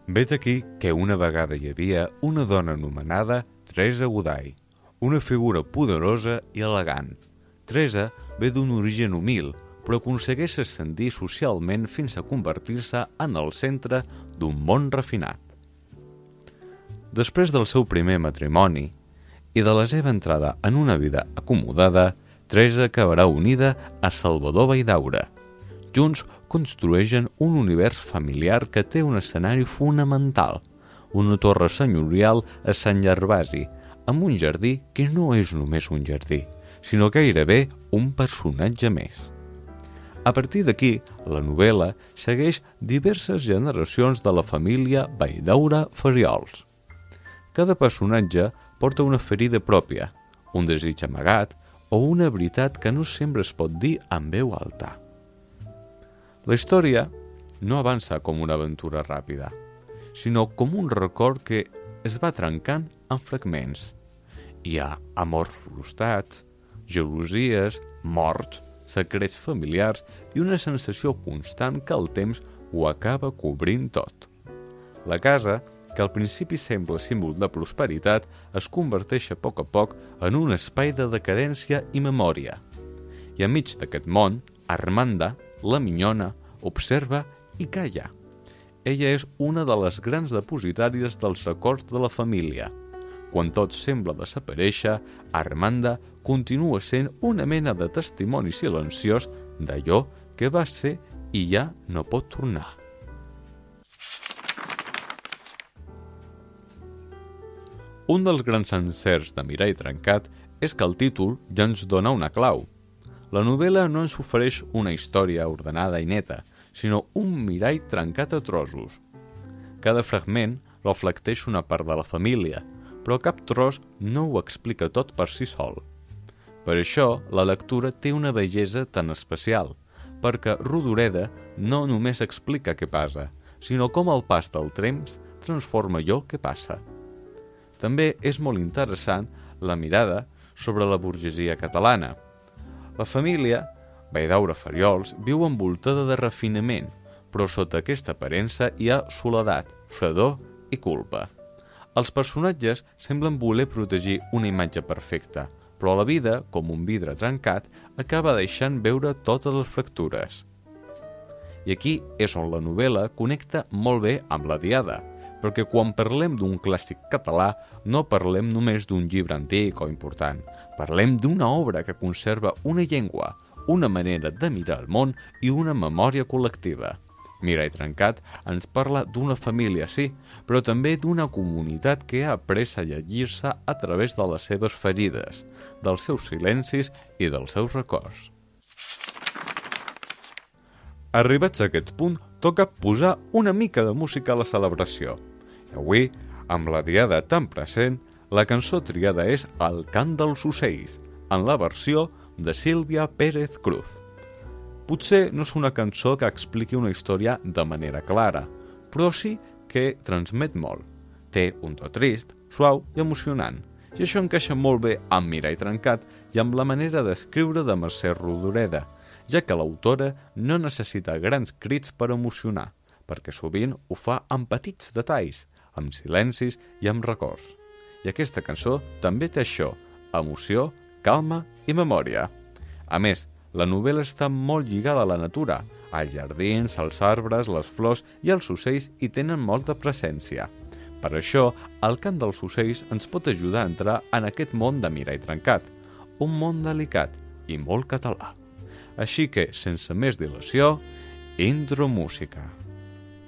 Vet aquí que una vegada hi havia una dona anomenada Teresa Goday, una figura poderosa i elegant. Teresa ve d'un origen humil, però aconsegueix ascendir socialment fins a convertir-se en el centre d'un món refinat. Després del seu primer matrimoni i de la seva entrada en una vida acomodada, Teresa acabarà unida a Salvador Valldaura. Junts construeixen un univers familiar que té un escenari fonamental, una torre senyorial a Sant Gervasi, amb un jardí que no és només un jardí, sinó gairebé un personatge més. A partir d'aquí, la novel·la segueix diverses generacions de la família Valldaura Farriols. Cada personatge porta una ferida pròpia, un desig amagat o una veritat que no sempre es pot dir en veu alta. La història no avança com una aventura ràpida, sinó com un record que es va trencant en fragments. Hi ha amors frustrats, gelosies, morts, secrets familiars i una sensació constant que el temps ho acaba cobrint tot. La casa, que al principi sembla símbol de prosperitat, es converteix a poc en un espai de decadència i memòria. I enmig d'aquest món, Armanda, la minyona, observa i calla. Ella és una de les grans depositàries dels records de la família. Quan tot sembla desaparèixer, Armanda continua sent una mena de testimoni silenciós d'allò que va ser i ja no pot tornar. Un dels grans encerts de Mirall Trencat és que el títol ja ens dona una clau. La novel·la no ens ofereix una història ordenada i neta, sinó un mirall trencat a trossos. Cada fragment reflecteix una part de la família, però cap tros no ho explica tot per si sol. Per això, la lectura té una bellesa tan especial, perquè Rodoreda no només explica què passa, sinó com el pas del temps transforma allò que passa. També és molt interessant la mirada sobre la burgesia catalana. La família Valldaura Farriols viu envoltada de refinament, però sota aquesta aparença hi ha soledat, fredor i culpa. Els personatges semblen voler protegir una imatge perfecta, però la vida, com un vidre trencat, acaba deixant veure totes les fractures. I aquí és on la novel·la connecta molt bé amb la Diada, perquè quan parlem d'un clàssic català no parlem només d'un llibre antic o important, parlem d'una obra que conserva una llengua, una manera de mirar el món i una memòria col·lectiva. Mirall Trencat ens parla d'una família, sí, però també d'una comunitat que ha après a llegir-se a través de les seves ferides, dels seus silencis i dels seus records. Arribats a aquest punt, toca posar una mica de música a la celebració. I avui, amb la Diada tan present, la cançó triada és El cant dels ocells, en la versió de Sílvia Pérez Cruz. Potser no és una cançó que expliqui una història de manera clara, però sí que transmet molt. Té un to trist, suau i emocionant, i això encaixa molt bé amb Mirall Trencat i amb la manera d'escriure de Mercè Rodoreda, ja que l'autora no necessita grans crits per emocionar, perquè sovint ho fa amb petits detalls, amb silencis i amb records. I aquesta cançó també té això, emoció, calma i memòria. A més, la novel·la està molt lligada a la natura. Els jardins, els arbres, les flors i els ocells hi tenen molta presència. Per això, el cant dels ocells ens pot ajudar a entrar en aquest món de Mirall Trencat, un món delicat i molt català. Així que, sense més dilació, intro música.